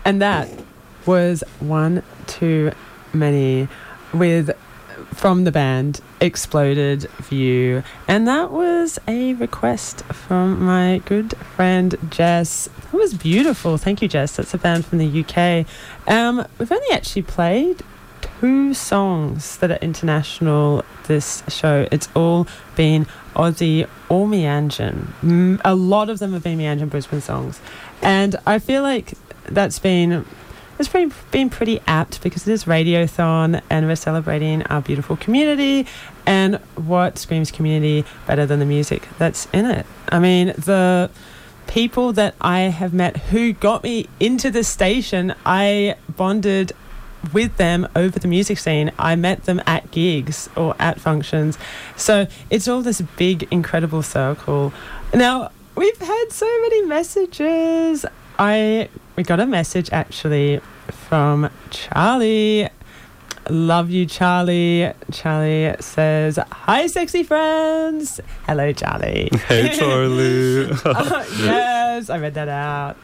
And that was One Too Many from the band Exploded View. And that was a request from my good friend Jess. It was beautiful. Thank you, Jess. That's a band from the UK. We've only actually played 2 songs that are international this show. It's all been Aussie or Meanjin. A lot of them have been Meanjin Brisbane songs. And I feel like it's been pretty apt because it is Radiothon and we're celebrating our beautiful community, and what screams community better than the music that's in it. I mean, the people that I have met who got me into this station, I bonded with them over the music scene. I met them at gigs or at functions. So it's all this big, incredible circle. Now, we've had so many messages. We got a message actually from Charlie. Love you, Charlie. Charlie says, "Hi, sexy friends." Hello, Charlie. Hey, Charlie. Yes, I read that out.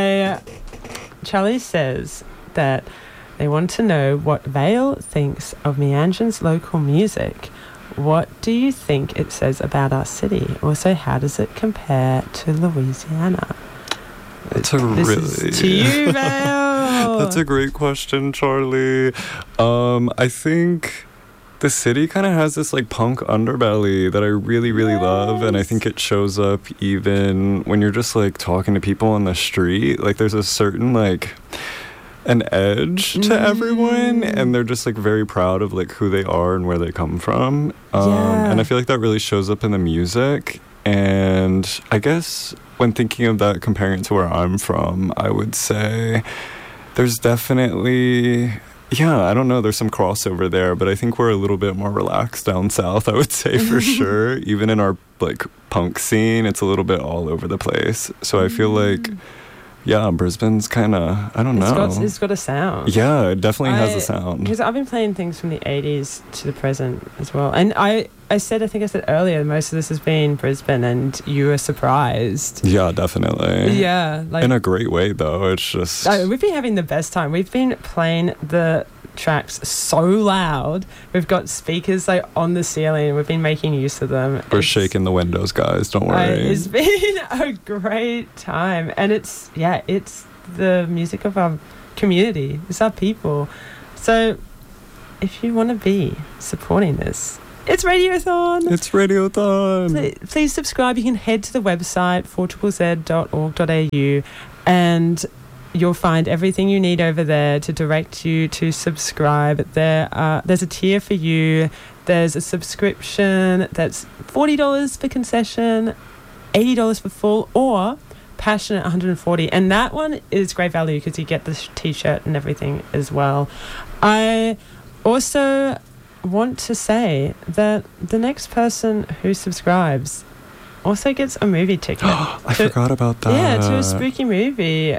Charlie says that they want to know what Vale thinks of Meanjin's local music. What do you think it says about our city? Also, how does it compare to Louisiana? That's is to you, Vale. That's a great question, Charlie. I think the city kind of has this like punk underbelly that I really, really love, and I think it shows up even when you're just like talking to people on the street. Like there's a certain like an edge to everyone, and they're just like very proud of like who they are and where they come from. And I feel like that really shows up in the music. And I guess when thinking of that, comparing it to where I'm from, I would say there's definitely, I don't know, there's some crossover there, but I think we're a little bit more relaxed down south, I would say, for sure. Even in our like punk scene, it's a little bit all over the place. So I feel like, Brisbane's kind of, I don't know. It's got a sound. Yeah, it definitely has a sound. Because I've been playing things from the 80s to the present as well. And I think I said earlier, most of this has been Brisbane, and you were surprised. Yeah, definitely. Yeah. Like, in a great way, though. It's just... we've been having the best time. We've been playing the tracks so loud. We've got speakers like on the ceiling. We've been making use of them. We're shaking the windows, guys. Don't worry. It's been a great time. And it's the music of our community. It's our people. So if you want to be supporting this, it's Radiothon. It's Radiothon. Please subscribe. You can head to the website, 4ZZZ.org.au, and you'll find everything you need over there to direct you to subscribe. There's a tier for you. There's a subscription that's $40 for concession, $80 for full, or Passionate $140. And that one is great value because you get the t-shirt and everything as well. I also want to say that the next person who subscribes also gets a movie ticket. I forgot about that. Yeah, to a spooky movie,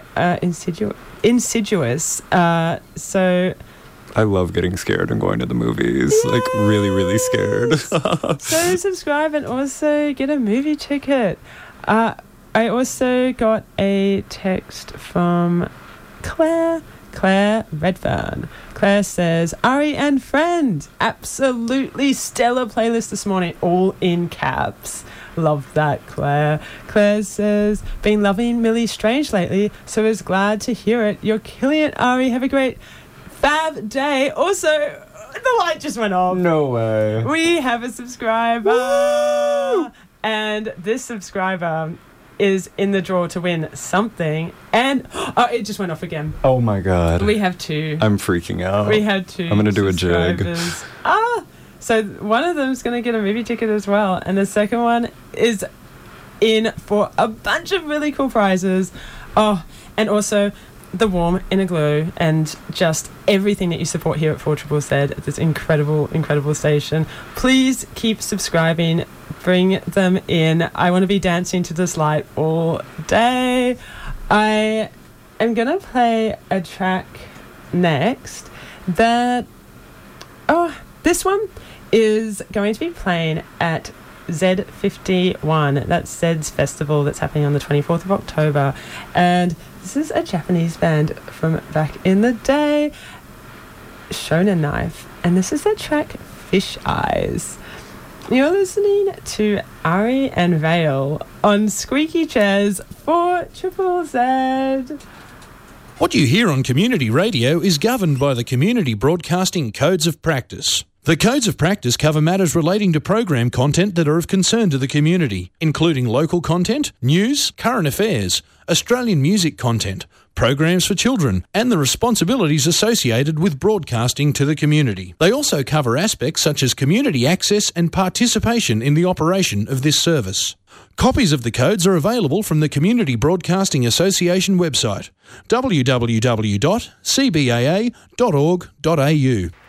Insidious. So I love getting scared and going to the movies. Yes. Like really, really scared. So subscribe and also get a movie ticket. I also got a text from Claire Redfern. Claire says, Ari and friend, absolutely stellar playlist this morning, all in caps. Love that, Claire. Claire says, been loving Millie Strange lately, so is glad to hear it. You're killing it, Ari. Have a great fab day. Also, the light just went off. No way. We have a subscriber. Woo! And this subscriber is in the draw to win something, and it just went off again. Oh my god. We have 2. I'm freaking out. We have 2. I'm gonna do a jig. So one of them is going to get a movie ticket as well, and the second one is in for a bunch of really cool prizes. And also the warm inner glow and just everything that you support here at 4ZZZ, this incredible station. Please keep subscribing. Bring them in. I want to be dancing to this light all day. I am going to play a track next that... this one is going to be playing at Z51. That's Zed's festival that's happening on the 24th of October. And This is a Japanese band from back in the day, Shonen Knife, and this is their track Fish Eyes. You're listening to Ari and Vale on Squeaky Chairs for Triple Z. What you hear on community radio is governed by the Community Broadcasting Codes of Practice. The Codes of Practice cover matters relating to program content that are of concern to the community, including local content, news, current affairs, Australian music content, programs for children, and the responsibilities associated with broadcasting to the community. They also cover aspects such as community access and participation in the operation of this service. Copies of the codes are available from the Community Broadcasting Association website, www.cbaa.org.au.